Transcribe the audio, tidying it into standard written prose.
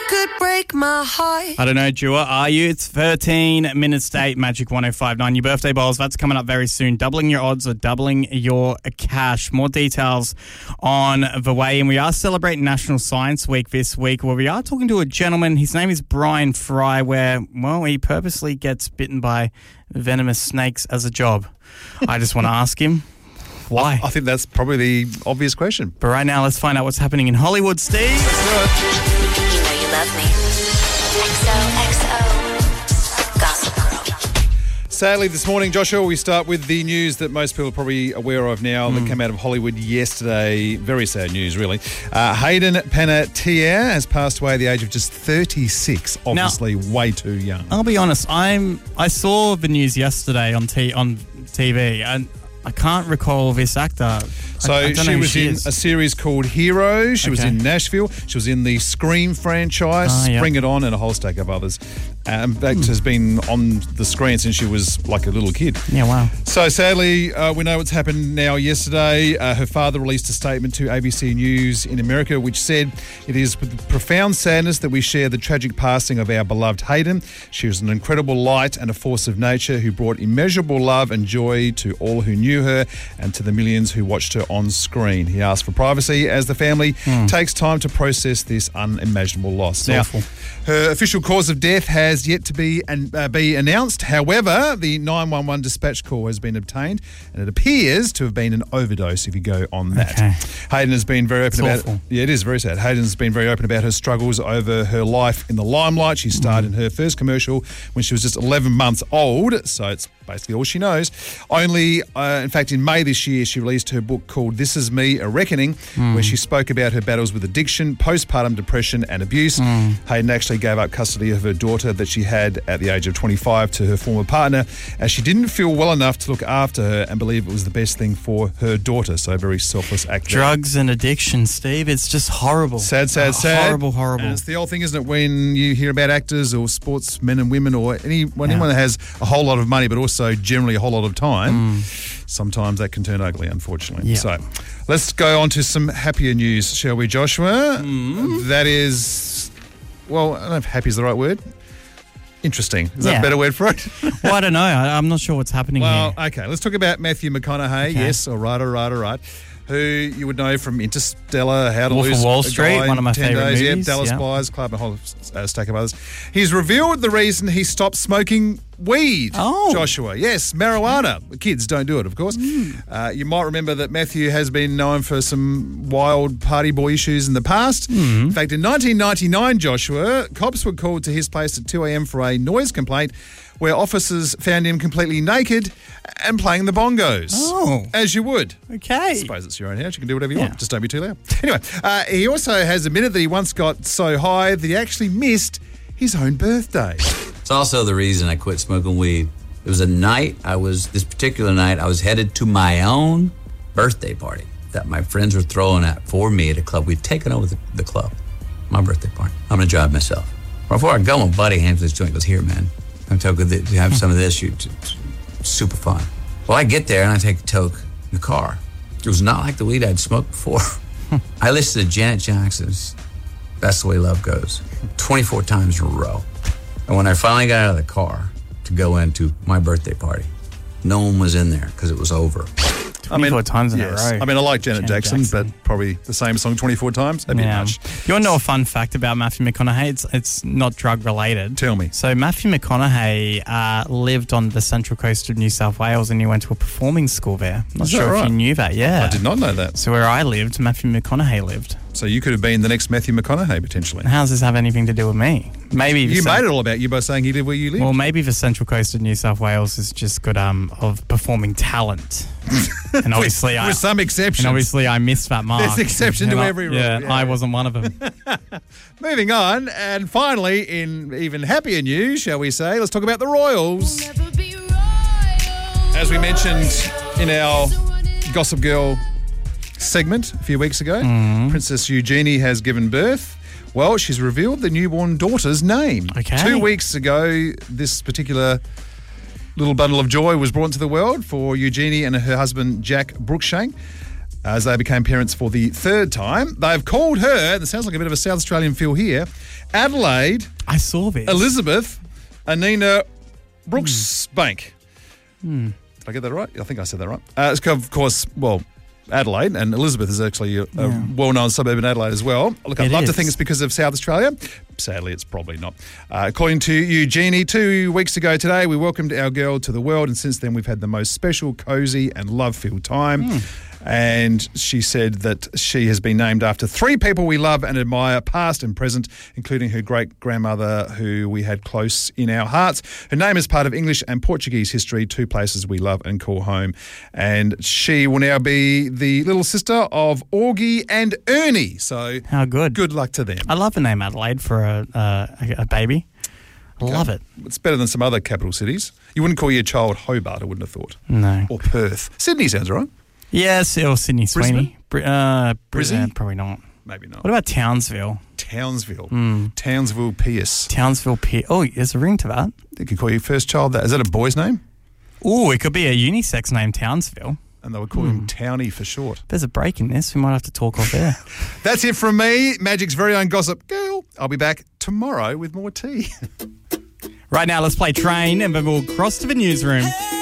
could break my heart. I don't know, Dua, are you? It's 13 minutes to 8, Magic 105.9. Your birthday bowls, that's coming up very soon. Doubling your odds or doubling your cash. More details on the way. And we are celebrating National Science Week this week, where we are talking to a gentleman. His name is Brian Fry, where, well, he purposely gets bitten by venomous snakes as a job. I just want to ask him, why? I think that's probably the obvious question. But right now, let's find out what's happening in Hollywood, Steve. Let's do it. You know you love me. XOXO. Gossip Girl. Sadly, this morning, Joshua, we start with the news that most people are probably aware of now that came out of Hollywood yesterday. Very sad news, really. Hayden Panettiere has passed away at the age of just 36. Obviously, way too young. I'll be honest, I saw the news yesterday on TV, and I can't recall this actor. So I don't know she who was she in is. a series called Heroes. She was in Nashville. She was in the Scream franchise, Bring It On, and a whole stack of others. In fact, has been on the screen since she was like a little kid. Yeah, wow. So sadly, we know what's happened now. Yesterday, her father released a statement to ABC News in America, which said, "It is with profound sadness that we share the tragic passing of our beloved Hayden. She was an incredible light and a force of nature who brought immeasurable love and joy to all who knew her and to the millions who watched her on screen." He asked for privacy as the family takes time to process this unimaginable loss. Now, awful. Her official cause of death has yet to be announced. However, the 911 dispatch call has been obtained, and it appears to have been an overdose if you go on that. Okay. Hayden has been very open about awful. it. Yeah, it is very sad. Hayden has been very open about her struggles over her life in the limelight. She starred in her first commercial when she was just 11 months old, so it's basically all she knows. Only, in fact, in May this year, she released her book called This Is Me, A Reckoning, where she spoke about her battles with addiction, postpartum depression and abuse. Hayden actually gave up custody of her daughter that she had at the age of 25 to her former partner, as she didn't feel well enough to look after her and believe it was the best thing for her daughter. So a very selfless act there. Drugs and addiction, Steve. It's just horrible. Sad. Horrible. And it's the old thing, isn't it, when you hear about actors or sportsmen and women or anyone that has a whole lot of money but also generally a whole lot of time, sometimes that can turn ugly, unfortunately. Yeah. So let's go on to some happier news, shall we, Joshua? That is, well, I don't know if happy is the right word. Interesting. Is that a better word for it? Well, I don't know. I'm not sure what's happening Well, here. okay. Let's talk about Matthew McConaughey. Okay. Yes, all right. Who you would know from Interstellar, How to Wolf of Lose Wall a Street, Guy one of my in 10 favourite days. movies, Yeah, Dallas yeah. Buyers Club, and a whole stack of others. He's revealed the reason he stopped smoking weed, Joshua. Yes, marijuana. Kids don't do it, of course. You might remember that Matthew has been known for some wild party boy issues in the past. In fact, in 1999, Joshua, cops were called to his place at 2 a.m. for a noise complaint where officers found him completely naked and playing the bongos. Oh. As you would. Okay. I suppose it's your own house. You can do whatever you want. Just don't be too loud. Anyway, he also has admitted that he once got so high that he actually missed his own birthday. It's also the reason I quit smoking weed. It was a night, this particular night, I was headed to my own birthday party that my friends were throwing for me at a club. We'd taken over the club, my birthday party. I'm going to drive myself. Before I go, my buddy hands me this joint and goes, "Here, man, I'm token that you have some of this. Super fun." Well, I get there and I take a toke in the car. It was not like the weed I'd smoked before. I listened to Janet Jackson's That's the Way Love Goes 24 times in a row. And when I finally got out of the car to go into my birthday party, no one was in there because it was over. 24 times in a row. I mean, I like Janet Jackson, but probably the same song 24 times. That'd be much. You want to know a fun fact about Matthew McConaughey? It's not drug related. Tell me. So Matthew McConaughey lived on the central coast of New South Wales, and he went to a performing school there. Not Is that sure if right? you knew that. Yeah, I did not know that. So where I lived, Matthew McConaughey lived. So you could have been the next Matthew McConaughey, potentially. How does this have anything to do with me? Maybe You made it all about you by saying he lived where you lived. Well, maybe the central coast of New South Wales is just good of performing talent. And obviously with some exceptions. And obviously I missed that mark. There's exception to every rule. Yeah, I wasn't one of them. Moving on, and finally, in even happier news, shall we say, let's talk about the Royals. As we mentioned in our Gossip Girl segment a few weeks ago, Princess Eugenie has given birth. Well, she's revealed the newborn daughter's name. Okay. 2 weeks ago, this particular little bundle of joy was brought into the world for Eugenie and her husband, Jack Brookshank. as they became parents for the third time. They've called her, and it sounds like a bit of a South Australian feel here, Adelaide I saw this. Elizabeth Anina Brooksbank. Did I get that right? I think I said that right. It's of course, well, Adelaide, and Elizabeth is actually a well-known suburb in Adelaide as well. Look, I'd love to think it's because of South Australia. Sadly, it's probably not. According to Eugenie, 2 weeks ago today, we welcomed our girl to the world, and since then we've had the most special, cosy and love-filled time. And she said that she has been named after 3 people we love and admire, past and present, including her great-grandmother, who we had close in our hearts. Her name is part of English and Portuguese history, 2 places we love and call home. And she will now be the little sister of Augie and Ernie. So How good. good luck to them. I love the name Adelaide for a baby. I love it. It's better than some other capital cities. You wouldn't call your child Hobart, I wouldn't have thought. No. Or Perth. Sydney sounds all right. Yes, or Sydney Sweeney. Brizzy? Probably not. Maybe not. What about Townsville? Townsville. Townsville Pierce. Townsville Pier. Oh, there's a ring to that. They could call your first child that. Is that a boy's name? Oh, it could be a unisex name, Townsville. And they would call him Townie for short. There's a break in this. We might have to talk off air. That's it from me, Magic's very own gossip girl. I'll be back tomorrow with more tea. Right now, let's play Train and then we'll cross to the newsroom.